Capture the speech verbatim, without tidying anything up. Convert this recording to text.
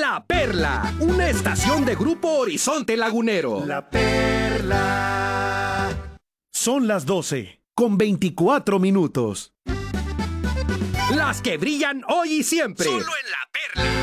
La Perla, una estación de Grupo Horizonte Lagunero. La Perla. Son las doce, con veinticuatro minutos. Las que brillan hoy y siempre. Solo en La Perla.